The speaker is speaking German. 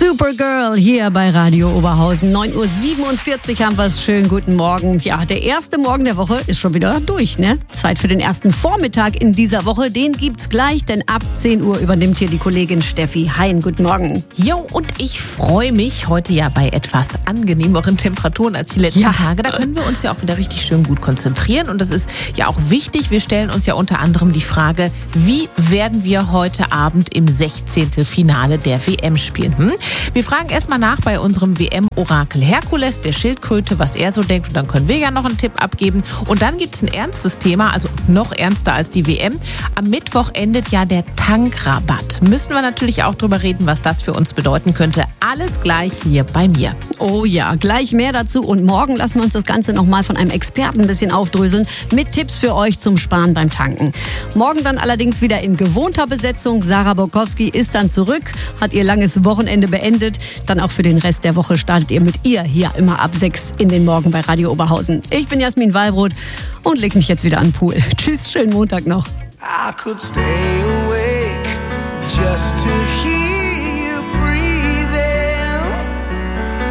Supergirl hier bei Radio Oberhausen. 9:47 Uhr haben wir es. Schönen guten Morgen. Ja, der erste Morgen der Woche ist schon wieder durch, ne? Zeit für den ersten Vormittag in dieser Woche. Den gibt's gleich, denn ab 10 Uhr übernimmt hier die Kollegin Steffi Hein. Guten Morgen. Jo, und ich freue mich heute ja bei etwas angenehmeren Temperaturen als die letzten Tage. Da können wir uns ja auch wieder richtig schön gut konzentrieren. Und das ist ja auch wichtig. Wir stellen uns ja unter anderem die Frage, wie werden wir heute Abend im 16. Finale der WM spielen? Wir fragen erstmal nach bei unserem WM-Orakel Herkules, der Schildkröte, was er so denkt. Und dann können wir ja noch einen Tipp abgeben. Und dann gibt es ein ernstes Thema, also noch ernster als die WM. Am Mittwoch endet ja der Tankrabatt. Müssen wir natürlich auch drüber reden, was das für uns bedeuten könnte. Alles gleich hier bei mir. Oh ja, gleich mehr dazu. Und morgen lassen wir uns das Ganze nochmal von einem Experten ein bisschen aufdröseln mit Tipps für euch zum Sparen beim Tanken. Morgen dann allerdings wieder in gewohnter Besetzung. Sarah Bokowski ist dann zurück, hat ihr langes Wochenende beendet. Dann auch für den Rest der Woche startet ihr mit ihr hier immer ab 6 in den Morgen bei Radio Oberhausen. Ich bin Jasmin Wallbrot und leg mich jetzt wieder an den Pool. Tschüss, schönen Montag noch. I could stay away.